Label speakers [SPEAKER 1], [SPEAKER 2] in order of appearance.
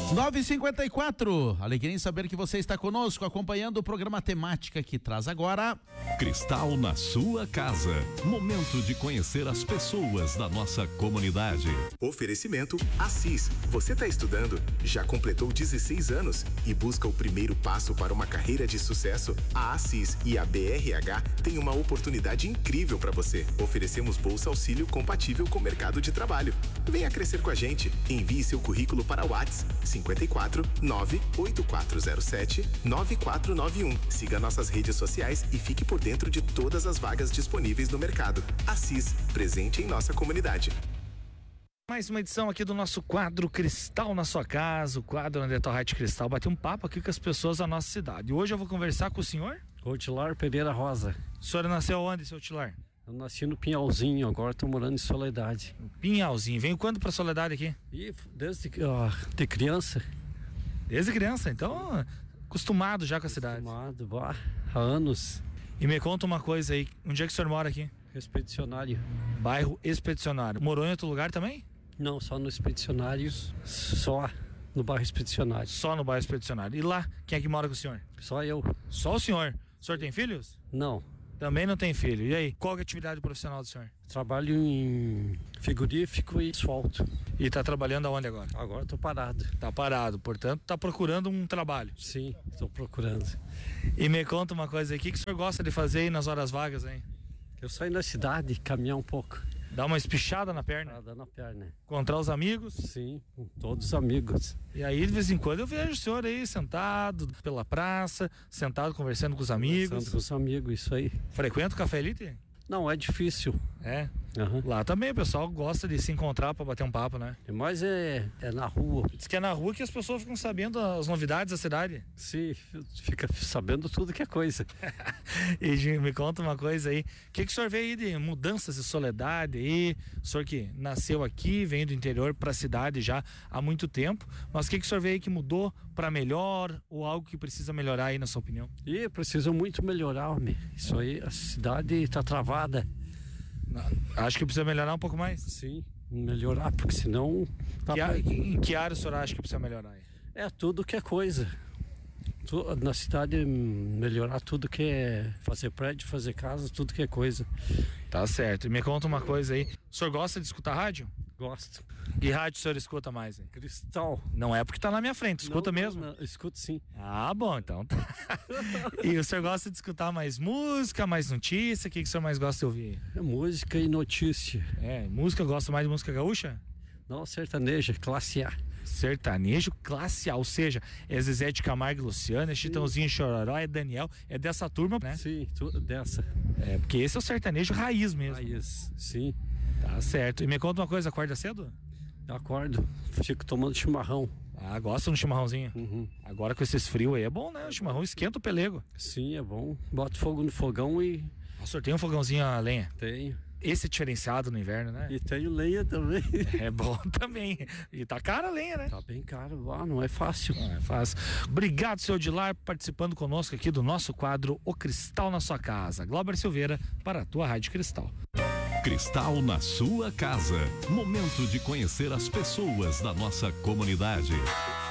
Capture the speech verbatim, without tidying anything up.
[SPEAKER 1] nove e cinquenta e quatro. Alegria em saber que você está conosco, acompanhando o programa Temática que traz agora
[SPEAKER 2] Cristal na sua casa. Momento de conhecer as pessoas da nossa comunidade.
[SPEAKER 3] Oferecimento Assis. Você está estudando? Já completou dezesseis anos e busca o primeiro passo para uma carreira de sucesso? A Assis e a B R H têm uma oportunidade incrível para você. Oferecemos bolsa auxílio compatível com o mercado de trabalho. Venha crescer com a gente. Envie seu currículo para o WhatsApp cinquenta e quatro, nove oito quatro zero sete, nove quatro nove um. Siga nossas redes sociais e fique por dentro de todas as vagas disponíveis no mercado. Assis, presente em nossa comunidade.
[SPEAKER 4] Mais uma edição aqui do nosso quadro Cristal na sua casa, o quadro onde a tua Rádio Cristal bate um papo aqui com as pessoas da nossa cidade. Hoje eu vou conversar com o senhor?
[SPEAKER 5] Otilar Pereira Rosa.
[SPEAKER 4] O senhor nasceu onde, seu Otilar?
[SPEAKER 5] Eu nasci no Pinhalzinho, agora estou morando em Soledade.
[SPEAKER 4] Pinhalzinho. Veio quando pra Soledade aqui?
[SPEAKER 5] E desde ó, de criança.
[SPEAKER 4] Desde criança, então acostumado já com a cidade.
[SPEAKER 5] Acostumado, bah, há anos.
[SPEAKER 4] E me conta uma coisa aí, onde é que o senhor mora aqui?
[SPEAKER 5] Expedicionário.
[SPEAKER 4] Bairro Expedicionário. Morou em outro lugar também?
[SPEAKER 5] Não, só no Expedicionário, só no bairro Expedicionário.
[SPEAKER 4] Só no bairro Expedicionário. E lá, quem é que mora com o senhor?
[SPEAKER 5] Só eu.
[SPEAKER 4] Só o senhor? O senhor tem filhos?
[SPEAKER 5] Não.
[SPEAKER 4] Também não tem filho. E aí, qual é a atividade profissional do senhor?
[SPEAKER 5] Trabalho em frigorífico e asfalto.
[SPEAKER 4] E tá trabalhando aonde agora?
[SPEAKER 5] Agora estou parado.
[SPEAKER 4] Tá parado, portanto tá procurando um trabalho.
[SPEAKER 5] Sim, estou procurando.
[SPEAKER 4] E me conta uma coisa aí, o que, que o senhor gosta de fazer aí nas horas vagas, hein?
[SPEAKER 5] Eu saio na cidade, caminhar um pouco.
[SPEAKER 4] Dá uma espichada na perna?
[SPEAKER 5] Ah, dá na perna.
[SPEAKER 4] Encontrar os amigos?
[SPEAKER 5] Sim, com todos os amigos.
[SPEAKER 4] E aí, de vez em quando, eu vejo o senhor aí sentado pela praça, sentado conversando com os amigos.
[SPEAKER 5] Conversando com os amigos, isso aí.
[SPEAKER 4] Frequenta o Café Elite?
[SPEAKER 5] Não, é difícil.
[SPEAKER 4] É?
[SPEAKER 5] Uhum.
[SPEAKER 4] Lá também o pessoal gosta de se encontrar para bater um papo, né?
[SPEAKER 5] Mas é, é na rua.
[SPEAKER 4] Diz que é na rua que as pessoas ficam sabendo as novidades da cidade.
[SPEAKER 5] Sim, fica sabendo tudo que é coisa.
[SPEAKER 4] E me conta uma coisa aí, o que, que o senhor vê aí de mudanças de Soledade aí? O senhor que nasceu aqui, vem do interior para a cidade já há muito tempo, mas o que, que o senhor vê aí que mudou para melhor ou algo que precisa melhorar aí na sua opinião?
[SPEAKER 5] E precisa muito melhorar, homem. Isso aí, a cidade está travada.
[SPEAKER 4] Não, acho que precisa melhorar um pouco mais.
[SPEAKER 5] Sim, melhorar, porque senão... Tá
[SPEAKER 4] que a, em que área o senhor acha que precisa melhorar aí?
[SPEAKER 5] É tudo que é coisa. Na cidade, melhorar tudo que é fazer prédio, fazer casa, tudo que é coisa.
[SPEAKER 4] Tá certo. E me conta uma coisa aí. O senhor gosta de escutar rádio?
[SPEAKER 5] Gosto.
[SPEAKER 4] E rádio o senhor escuta mais, hein?
[SPEAKER 5] Cristal.
[SPEAKER 4] Não é porque tá na minha frente, escuta
[SPEAKER 5] não,
[SPEAKER 4] mesmo?
[SPEAKER 5] Não, não, escuto sim.
[SPEAKER 4] Ah, bom, então tá. E o senhor gosta de escutar mais música, mais notícia? O que, que o senhor mais gosta de ouvir?
[SPEAKER 5] É música e notícia.
[SPEAKER 4] É, música, gosta mais de música gaúcha?
[SPEAKER 5] Não, sertaneja, classe A.
[SPEAKER 4] Sertanejo classe A, ou seja, é Zezé de Camargo e Luciano, é Chitãozinho e Chororó, é Daniel, é dessa turma, né?
[SPEAKER 5] Sim, tu, dessa.
[SPEAKER 4] É, porque esse é o sertanejo raiz mesmo.
[SPEAKER 5] Raiz, sim.
[SPEAKER 4] Tá certo. E me conta uma coisa, acorda cedo?
[SPEAKER 5] Eu acordo, fico tomando chimarrão.
[SPEAKER 4] Ah, gosta de um chimarrãozinho?
[SPEAKER 5] Uhum.
[SPEAKER 4] Agora com esses frios aí é bom, né? O chimarrão esquenta o pelego.
[SPEAKER 5] Sim, é bom. Boto fogo no fogão e...
[SPEAKER 4] O senhor tem um fogãozinho a lenha?
[SPEAKER 5] Tenho.
[SPEAKER 4] Esse é diferenciado no inverno, né?
[SPEAKER 5] E tenho lenha também.
[SPEAKER 4] É bom também. E tá cara a lenha, né?
[SPEAKER 5] Tá bem caro, ah, não é fácil.
[SPEAKER 4] Não é fácil. Obrigado, seu Odilar, participando conosco aqui do nosso quadro O Cristal na Sua Casa. Glauber Silveira, para a tua Rádio Cristal.
[SPEAKER 2] Cristal na sua casa. Momento de conhecer as pessoas da nossa comunidade.